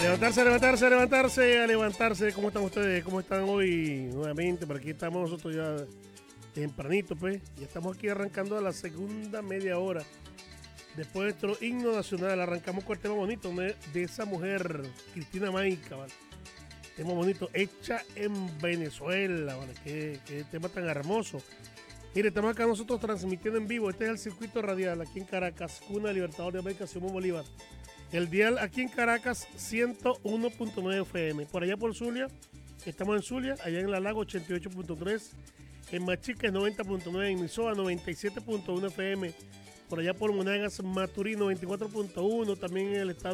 A levantarse. ¿Cómo están ustedes? ¿Cómo están hoy nuevamente? Por aquí estamos nosotros ya tempranito, pues. Ya estamos aquí arrancando a la segunda media hora. Después de nuestro himno nacional, arrancamos con el tema bonito de esa mujer, Cristina Maica, ¿vale? Tema bonito, hecha en Venezuela, ¿vale? Qué tema tan hermoso. Mire, estamos acá nosotros transmitiendo en vivo. Este es el circuito radial aquí en Caracas, Cuna Libertador de América, Simón Bolívar. El dial aquí en Caracas, 101.9 FM. Por allá por Zulia, estamos en Zulia, allá en La Lago, 88.3. En Machica, 90.9. En Misoa, 97.1 FM. Por allá por Monagas, Maturín, 94.1. También en el estado